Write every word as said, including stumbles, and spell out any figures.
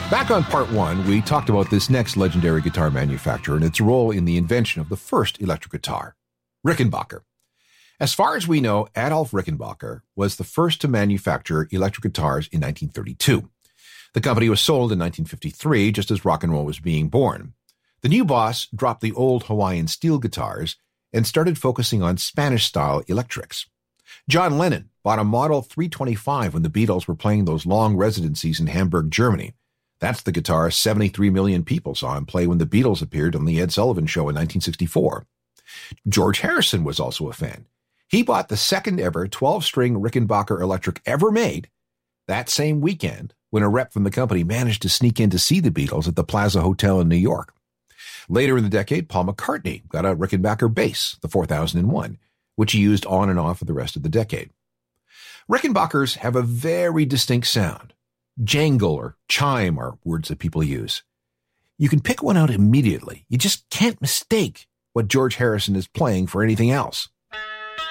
Back on part one, we talked about this next legendary guitar manufacturer and its role in the invention of the first electric guitar, Rickenbacker. As far as we know, Adolf Rickenbacker was the first to manufacture electric guitars in nineteen thirty-two. The company was sold in nineteen fifty-three, just as rock and roll was being born. The new boss dropped the old Hawaiian steel guitars and started focusing on Spanish-style electrics. John Lennon bought a Model three twenty-five when the Beatles were playing those long residencies in Hamburg, Germany. That's the guitar seventy-three million people saw him play when the Beatles appeared on the Ed Sullivan Show in nineteen sixty-four. George Harrison was also a fan. He bought the second ever twelve-string Rickenbacker electric ever made that same weekend when a rep from the company managed to sneak in to see the Beatles at the Plaza Hotel in New York. Later in the decade, Paul McCartney got a Rickenbacker bass, the four thousand one, which he used on and off for the rest of the decade. Rickenbackers have a very distinct sound. Jangle or chime are words that people use. You can pick one out immediately. You just can't mistake what George Harrison is playing for anything else.